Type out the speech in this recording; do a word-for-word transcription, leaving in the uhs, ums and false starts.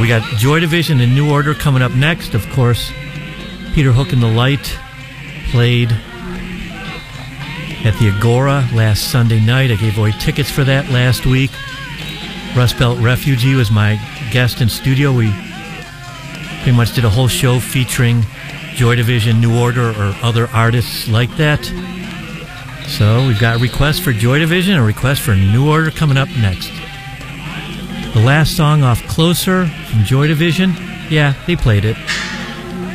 we got Joy Division and New Order coming up next. Of course, Peter Hook and the Light played at the Agora last Sunday night. I gave away tickets for that last week. Rust Belt Refugee was my guest in studio. We pretty much did a whole show featuring Joy Division, New Order, or other artists like that. So we've got a request for Joy Division and a request for New Order coming up next. The last song off Closer from Joy Division, yeah, they played it.